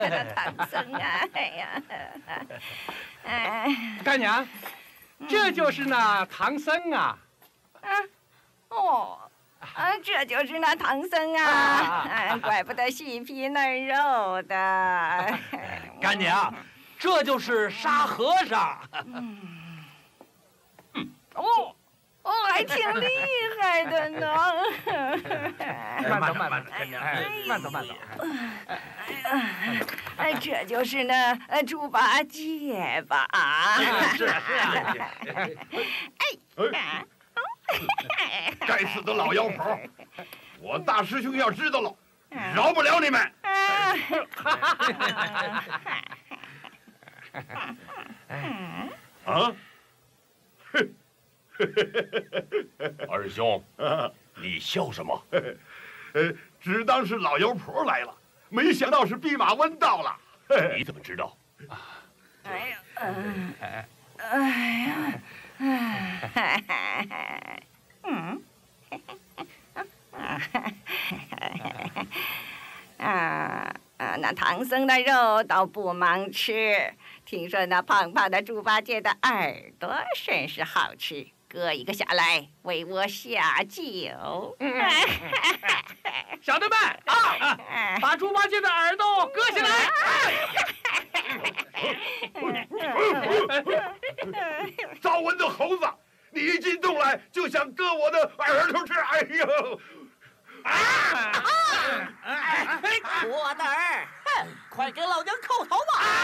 唐僧啊，哎呀， 干娘，这就是那唐僧啊。 这就是那唐僧啊，怪不得细皮嫩肉的。 干娘，这就是沙和尚。 还挺厉害的呢。 慢走，干娘，慢走。 这就是那猪八戒吧？ 是啊。 该死的老妖婆！我大师兄要知道了，饶不了你们！啊！ 二兄，你笑什么？ 只当是老妖婆来了，没想到是弼马温到了。 你怎么知道？ 那唐僧的肉倒不忙吃，听说那胖胖的猪八戒的耳朵甚是好吃，割一个下来为我下酒。 小的们把猪八戒的耳朵割下来。 招蚊的猴子，你一进洞来就想割我的耳朵吃，哎呦！ 我的儿，快给老娘叩头吧！